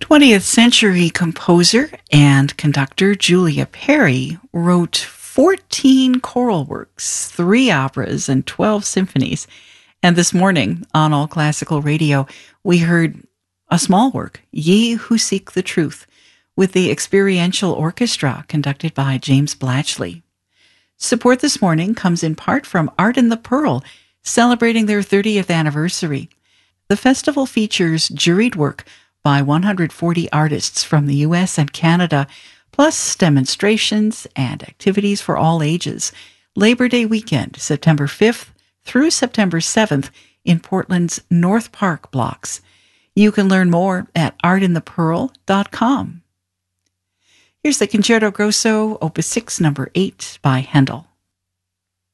20th century composer and conductor Julia Perry wrote 14 choral works, 3 operas, and 12 symphonies. And this morning on All Classical Radio, we heard a small work, Ye Who Seek the Truth, with the Experiential Orchestra conducted by James Blatchley. Support this morning comes in part from Art in the Pearl, celebrating their 30th anniversary. The festival features juried work by 140 artists from the U.S. and Canada, plus demonstrations and activities for all ages. Labor Day weekend, September 5th through September 7th in Portland's North Park blocks. You can learn more at artinthepearl.com. Here's the Concerto Grosso, Opus 6, number 8 by Handel.